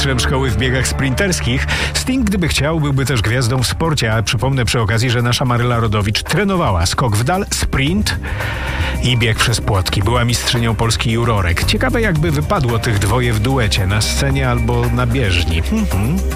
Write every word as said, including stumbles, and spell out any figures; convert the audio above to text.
mistrzem szkoły w biegach sprinterskich. Sting, gdyby chciał, byłby też gwiazdą w sporcie, a przypomnę przy okazji, że nasza Maryla Rodowicz trenowała skok w dal, sprint i bieg przez płotki. Była mistrzynią Polski jurorek. Ciekawe, jakby wypadło tych dwoje w duecie na scenie albo na bieżni. Mhm.